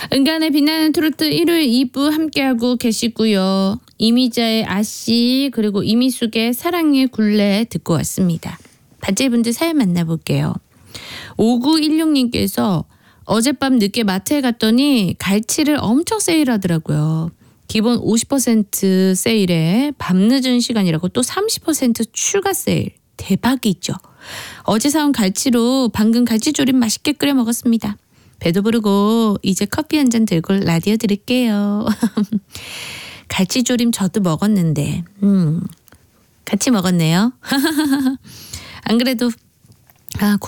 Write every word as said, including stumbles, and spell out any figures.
은간의 빛나는 트로트 일요일 이 부 함께하고 계시고요. 이미자의 아씨 그리고 이미숙의 사랑의 굴레 듣고 왔습니다. 반째분들 사연 만나볼게요. 오구일육님께서 어젯밤 늦게 마트에 갔더니 갈치를 엄청 세일하더라고요. 기본 오십 퍼센트 세일에 밤늦은 시간이라고 또 삼십 퍼센트 추가 세일. 대박이죠. 어제 사온 갈치로 방금 갈치조림 맛있게 끓여 먹었습니다. 배도 부르고 이제 커피 한 잔 들고 라디오 들을게요. 갈치조림 저도 먹었는데 음, 같이 먹었네요. 안 그래도 아